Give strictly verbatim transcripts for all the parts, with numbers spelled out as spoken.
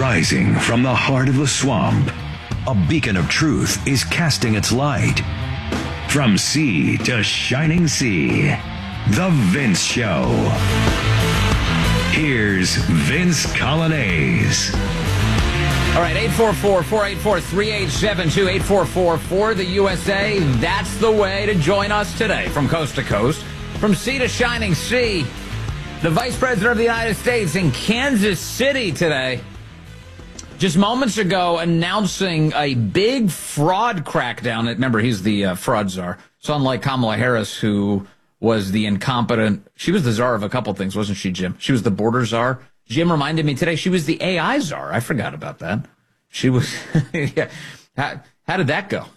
Rising from the heart of the swamp, a beacon of truth is casting its light. From sea to shining sea, The Vince Show. Here's Vince Coglianese. All right, eight four four, four eight four, three eight seven two, eight four four for the U S A. That's the way to join us today from coast to coast, from sea to shining sea. The Vice President of the United States in Kansas City today, just moments ago, announcing a big fraud crackdown. Remember, he's the uh, fraud czar. So unlike Kamala Harris, who was the incompetent, she was the czar of a couple things, wasn't she, Jim? She was the border czar. Jim reminded me today she was the A I czar. I forgot about that. She was, yeah. How, how did that go?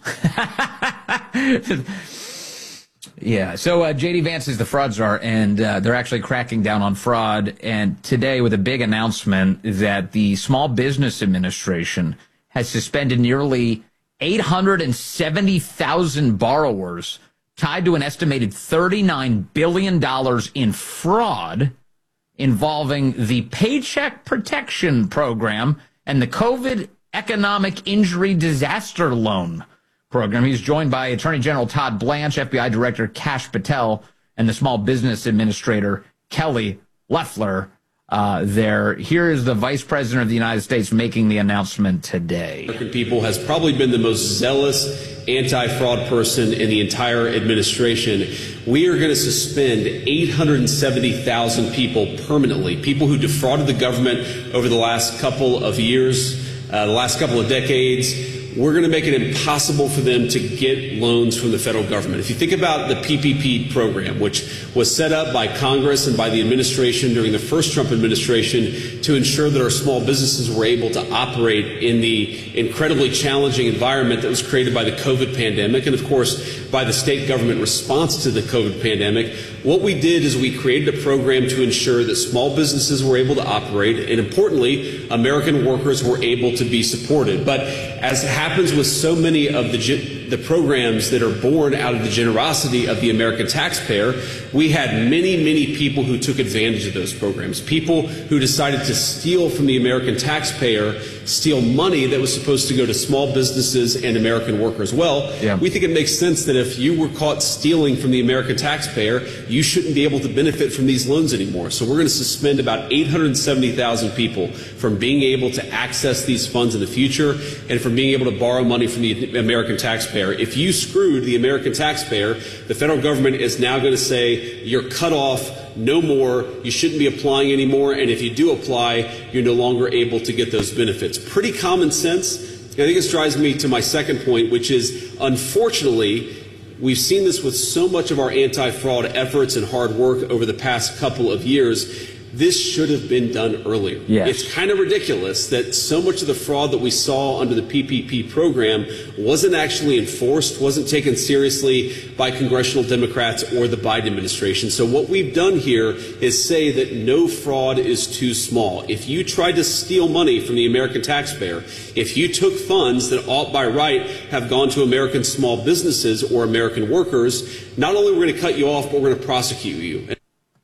Yeah, so uh, J D Vance is the fraud czar, and uh, they're actually cracking down on fraud. And today, with a big announcement that the Small Business Administration has suspended nearly eight hundred seventy thousand borrowers tied to an estimated thirty-nine billion dollars in fraud involving the Paycheck Protection Program and the COVID Economic Injury Disaster Loan Program. He's joined by Attorney General Todd Blanche, F B I Director Kash Patel, and the Small Business Administrator Kelly Loeffler. Uh, there, here is the Vice President of the United States making the announcement today. American people has probably been the most zealous anti-fraud person in the entire administration. We are going to suspend eight hundred seventy thousand people permanently, people who defrauded the government over the last couple of years, uh, the last couple of decades. We're going to make it impossible for them to get loans from the federal government. If you think about the P P P program, which was set up by Congress and by the administration during the first Trump administration to ensure that our small businesses were able to operate in the incredibly challenging environment that was created by the COVID pandemic and, of course, by the state government response to the COVID pandemic, what we did is we created a program to ensure that small businesses were able to operate and, importantly, American workers were able to be supported. But as happens with so many of the, the programs that are born out of the generosity of the American taxpayer, we had many, many people who took advantage of those programs, people who decided to steal from the American taxpayer, steal money that was supposed to go to small businesses and American workers. Well, yeah. We think it makes sense that if you were caught stealing from the American taxpayer, you shouldn't be able to benefit from these loans anymore. So we're going to suspend about eight hundred seventy thousand people from being able to access these funds in the future and from being able to borrow money from the American taxpayer. If you screwed the American taxpayer, the federal government is now going to say you're cut off. No more, you shouldn't be applying anymore, and if you do apply, you're no longer able to get those benefits. Pretty common sense. I think this drives me to my second point, which is, unfortunately, we've seen this with so much of our anti-fraud efforts and hard work over the past couple of years. This should have been done earlier. Yes. It's kind of ridiculous that so much of the fraud that we saw under the P P P program wasn't actually enforced, wasn't taken seriously by congressional Democrats or the Biden administration. So what we've done here is say that no fraud is too small. If you tried to steal money from the American taxpayer, if you took funds that ought by right have gone to American small businesses or American workers, not only are we going to cut you off, but we're going to prosecute you.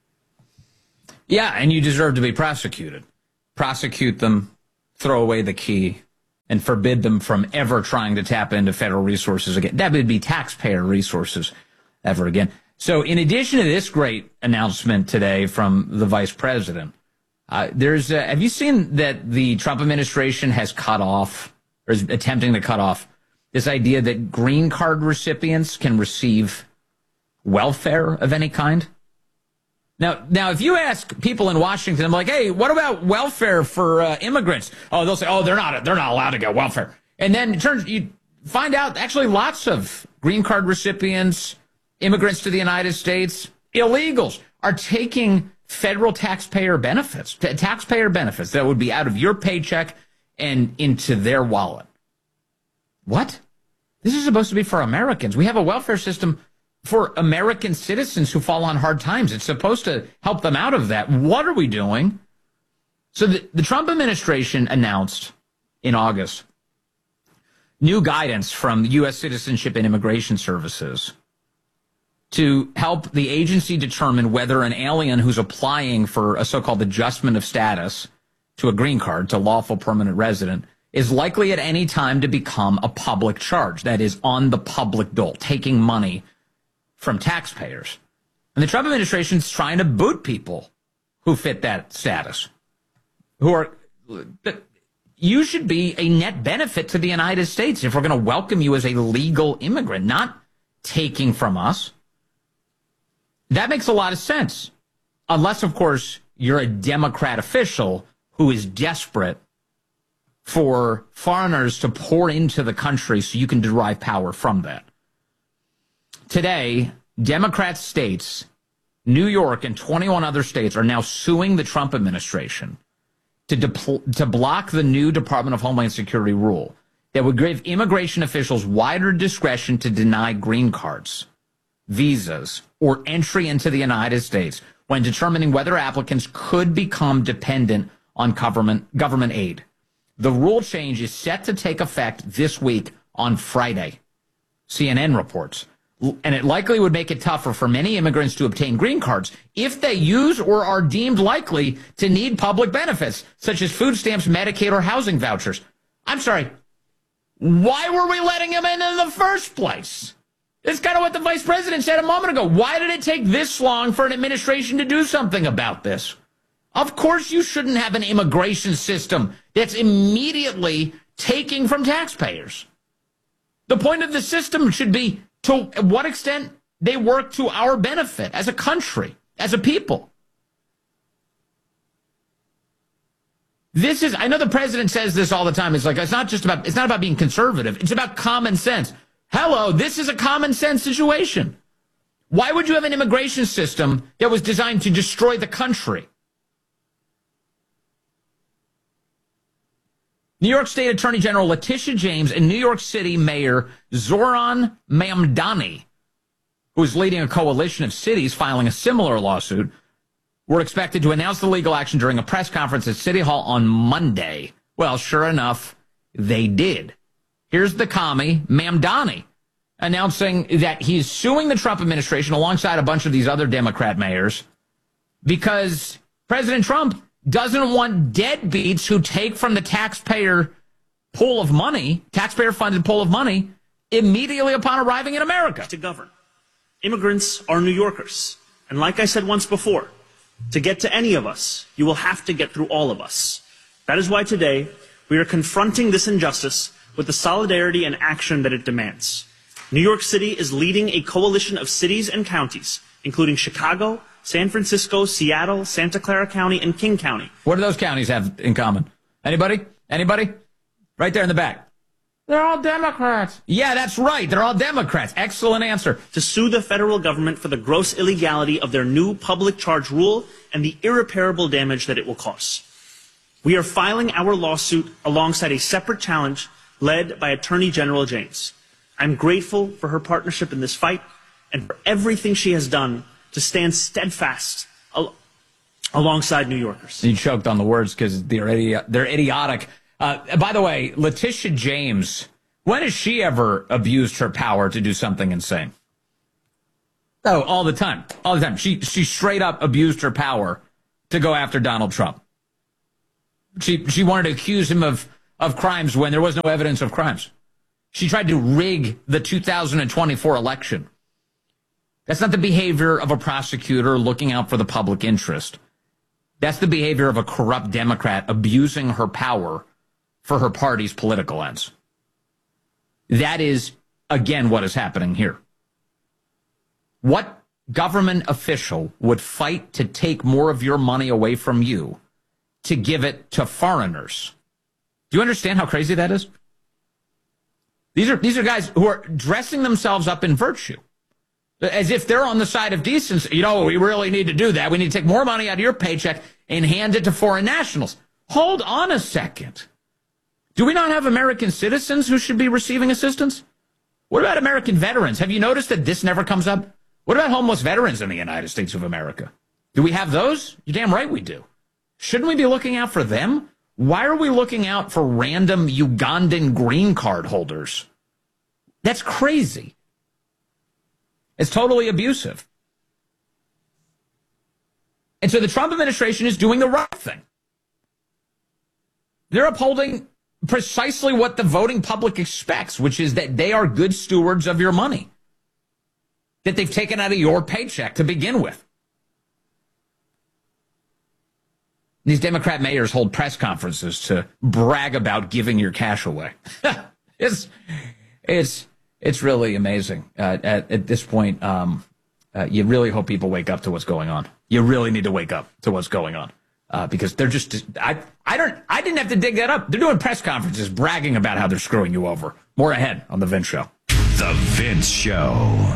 Yeah, and you deserve to be prosecuted. Prosecute them, throw away the key, and forbid them from ever trying to tap into federal resources again. That would be taxpayer resources ever again. So in addition to this great announcement today from the vice president, uh, there's uh, have you seen that the Trump administration has cut off, or is attempting to cut off, this idea that green card recipients can receive welfare of any kind? Now, now, if you ask people in Washington, I'm like, hey, what about welfare for uh, immigrants? Oh, they'll say, oh, they're not, they're not allowed to get welfare. And then it turns, you find out actually lots of green card recipients, immigrants to the United States, illegals are taking federal taxpayer benefits, t- taxpayer benefits that would be out of your paycheck and into their wallet. What? This is supposed to be for Americans. We have a welfare system for American citizens who fall on hard times. It's supposed to help them out of that. What are we doing? So the, the Trump administration announced in August new guidance from U S Citizenship and Immigration Services to help the agency determine whether an alien who's applying for a so-called adjustment of status to a green card, to lawful permanent resident, is likely at any time to become a public charge. That is, on the public dole, taking money from taxpayers. And the Trump administration is trying to boot people who fit that status, who are, you should be a net benefit to the United States if we're going to welcome you as a legal immigrant, not taking from us. That makes a lot of sense. Unless, of course, you're a Democrat official who is desperate for foreigners to pour into the country so you can derive power from that. Today, Democrat states, New York and twenty-one other states, are now suing the Trump administration to, depl- to block the new Department of Homeland Security rule that would give immigration officials wider discretion to deny green cards, visas, or entry into the United States when determining whether applicants could become dependent on government government aid. The rule change is set to take effect this week on Friday, C N N reports. And it likely would make it tougher for many immigrants to obtain green cards if they use or are deemed likely to need public benefits, such as food stamps, Medicaid, or housing vouchers. I'm sorry, why were we letting them in in the first place? It's kind of what the vice president said a moment ago. Why did it take this long for an administration to do something about this? Of course you shouldn't have an immigration system that's immediately taking from taxpayers. The point of the system should be to what extent they work to our benefit as a country, as a people. This is, I know the president says this all the time. It's like, it's not just about, it's not about being conservative. It's about common sense. Hello, this is a common sense situation. Why would you have an immigration system that was designed to destroy the country? New York State Attorney General Letitia James and New York City Mayor Zohran Mamdani, who is leading a coalition of cities filing a similar lawsuit, were expected to announce the legal action during a press conference at City Hall on Monday. Well, sure enough, they did. Here's the commie, Mamdani, announcing that he's suing the Trump administration alongside a bunch of these other Democrat mayors because President Trump doesn't want deadbeats who take from the taxpayer pool of money, taxpayer-funded pool of money, immediately upon arriving in America. To govern. Immigrants are New Yorkers. And like I said once before, to get to any of us, you will have to get through all of us. That is why today we are confronting this injustice with the solidarity and action that it demands. New York City is leading a coalition of cities and counties, including Chicago, San Francisco, Seattle, Santa Clara County, and King County. What do those counties have in common? Anybody? Anybody? Right there in the back. They're all Democrats. Yeah, that's right. They're all Democrats. Excellent answer. To sue the federal government for the gross illegality of their new public charge rule and the irreparable damage that it will cause. We are filing our lawsuit alongside a separate challenge led by Attorney General James. I'm grateful for her partnership in this fight and for everything she has done to stand steadfast al- alongside New Yorkers. You choked on the words because they're, idi- they're idiotic. Uh, by the way, Letitia James, when has she ever abused her power to do something insane? Oh, all the time. All the time. She she straight up abused her power to go after Donald Trump. She she wanted to accuse him of, of crimes when there was no evidence of crimes. She tried to rig the two thousand twenty-four election. That's not the behavior of a prosecutor looking out for the public interest. That's the behavior of a corrupt Democrat abusing her power for her party's political ends. That is, again, what is happening here. What government official would fight to take more of your money away from you to give it to foreigners? Do you understand how crazy that is? These are, these are guys who are dressing themselves up in virtue, as if they're on the side of decency. You know, we really need to do that. We need to take more money out of your paycheck and hand it to foreign nationals. Hold on a second. Do we not have American citizens who should be receiving assistance? What about American veterans? Have you noticed that this never comes up? What about homeless veterans in the United States of America? Do we have those? You're damn right we do. Shouldn't we be looking out for them? Why are we looking out for random Ugandan green card holders? That's crazy. It's totally abusive. And so the Trump administration is doing the right thing. They're upholding precisely what the voting public expects, which is that they are good stewards of your money that they've taken out of your paycheck to begin with. These Democrat mayors hold press conferences to brag about giving your cash away. it's, it's, it's really amazing. Uh, at, at this point, um, uh, you really hope people wake up to what's going on. You really need to wake up to what's going on. Uh, because they're just, I, I don't, I didn't have to dig that up. They're doing press conferences bragging about how they're screwing you over. More ahead on The Vince Show. The Vince Show.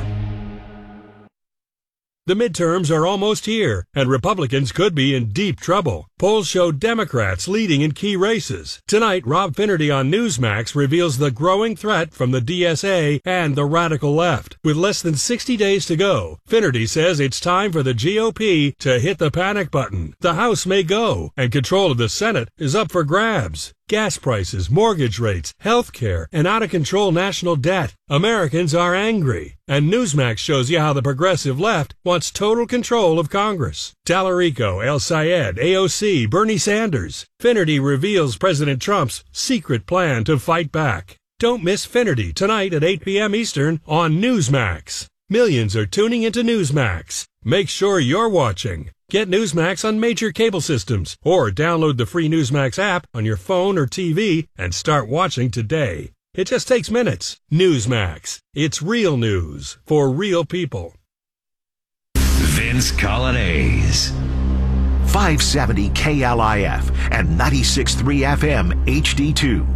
The midterms are almost here, and Republicans could be in deep trouble. Polls show Democrats leading in key races. Tonight, Rob Finnerty on Newsmax reveals the growing threat from the D S A and the radical left. With less than sixty days to go, Finnerty says it's time for the G O P to hit the panic button. The House may go, and control of the Senate is up for grabs. Gas prices, mortgage rates, health care, and out-of-control national debt. Americans are angry. And Newsmax shows you how the progressive left wants total control of Congress. Tallarico, El Sayed, A O C, Bernie Sanders. Finnerty reveals President Trump's secret plan to fight back. Don't miss Finnerty tonight at eight p.m. Eastern on Newsmax. Millions are tuning into Newsmax. Make sure you're watching. Get Newsmax on major cable systems or download the free Newsmax app on your phone or T V and start watching today. It just takes minutes. Newsmax. It's real news for real people. Vince Colonnese. five seventy K L I F and ninety-six point three F M H D two.